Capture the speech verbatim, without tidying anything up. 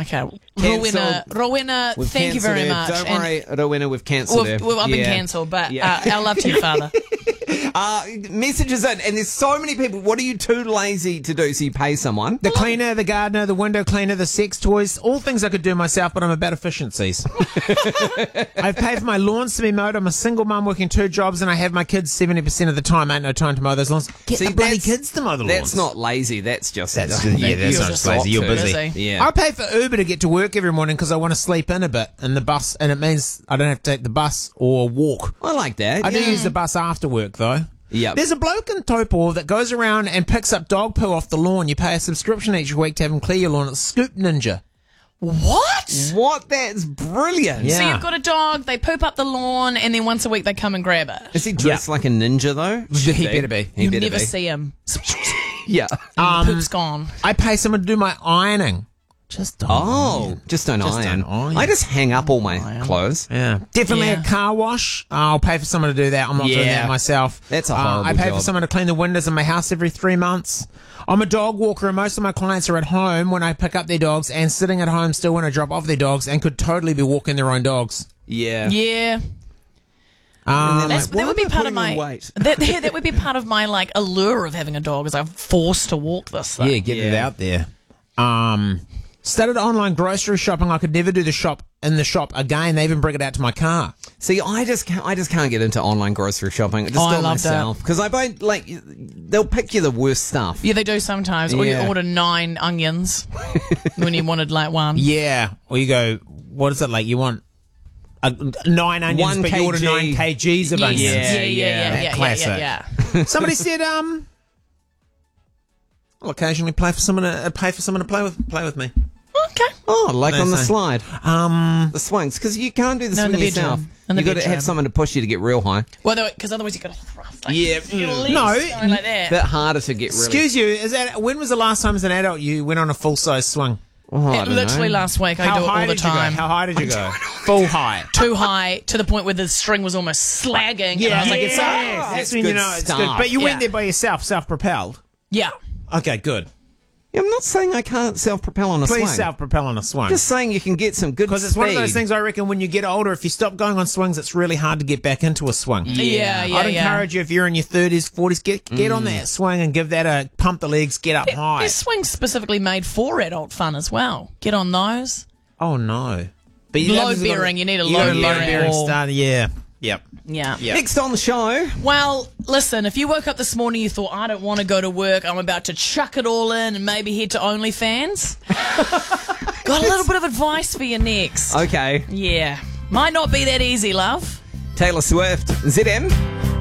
Okay. Rowena, Rowena, We've thank you very cancelled much. her. Don't And worry, Rowena, we've cancelled we've, her. we've, I've been Yeah. cancelled, but Yeah. uh, our love to your father. Uh, messages in, and there's so many people. What are you too lazy to do? So you pay someone. The cleaner, the gardener, the window cleaner, the sex toys, all things I could do myself, but I'm about efficiencies. I've paid for my lawns to be mowed. I'm a single mum working two jobs, and I have my kids seventy percent of the time. Ain't no time to mow those lawns. Get See, the bloody that's- kids to mow the lawns. That's not lazy. That's just That's just, yeah, that's You're not just lazy. You're got to. busy. Busy. Yeah. I pay for Uber to get to work every morning because I want to sleep in a bit in the bus, and it means I don't have to take the bus or walk. I like that. I do yeah. use the bus after work, though. Yep. There's a bloke in Taupo that goes around and picks up dog poo off the lawn. You pay a subscription each week to have him clear your lawn. It's Scoop Ninja. What? What? That's brilliant. Yeah. So you've got a dog, they poop up the lawn, and then once a week they come and grab it. Is he dressed like a ninja though? Should He better be. He You better never be. see him. Yeah. Um, Poop's gone. I pay someone to do my ironing. Just don't Oh, iron. just don't Just iron. don't iron. I just hang up all my clothes. Yeah, definitely Yeah. a car wash. I'll pay for someone to do that. I'm not doing Yeah. that myself. That's a Uh, horrible I pay job. for someone to clean the windows in my house every three months. I'm a dog walker, and most of my clients are at home when I pick up their dogs and sitting at home still when I drop off their dogs, and could totally be walking their own dogs. Yeah. Yeah. Um, That's, why that would am be I part of putting on my weight? that, yeah, that would be part of my like allure of having a dog is I'm forced to walk this thing. yeah, get it Yeah. out there. Um, started online grocery shopping. I could never do the shop in the shop again. They even bring it out to my car. See, I just can't, I just can't get into online grocery shopping. I just Oh, I do it loved it. myself because I buy like they'll pick you the worst stuff. Yeah, they do sometimes. Or you Yeah. order nine onions when you wanted like one. Yeah, or you go, what is it like? You want a, nine onions, One but you order kg. nine kgs of Yes. onions. Yeah, Yeah, yeah, yeah, yeah. yeah, yeah, Classic. yeah, yeah. Somebody said, um, I'll occasionally play for someone to uh, pay for someone to play with play with me. Okay. Oh, like They on the say. slide, Um, the swings, because you can't do the No, in swing the yourself. bedroom. In the You got to bedroom. have someone to push you to get real high. Well, because otherwise you got to thrust. Like, Yeah. your Mm. legs No. going like that. Bit harder to get really. excuse you, is that when was the last time as an adult you went on a full size swing? Oh, I It don't literally know. last week. I How do it high all the did time. you go? How high did you go? Full high. Too high to the point where the string was almost slagging. and I Yeah, was like, yeah. it's That's, That's when you good know it's stuff. good. But you Yeah. went there by yourself, self propelled. yeah. Okay, good. Yeah, I'm not saying I can't self-propel on a Please swing. self propel on a swing. Just saying you can get some good Because it's one of those speed. things I reckon when you get older, if you stop going on swings, it's really hard to get back into a swing. Yeah, yeah, I'd yeah. encourage you if you're in your thirties, forties, get get on that swing and give that a pump the legs, get up high. There's swings specifically made for adult fun as well. Get on those. Oh no. But Load bearing, you need a load bearing bearing wall. start. Yeah. Yep. Yeah. Yeah. Next on the show, Well, listen, if you woke up this morning, you thought, I don't want to go to work, I'm about to chuck it all in and maybe head to OnlyFans. Got a little bit of advice for you next. okay, Yeah. Might not be that easy, love. Taylor Swift, Z M.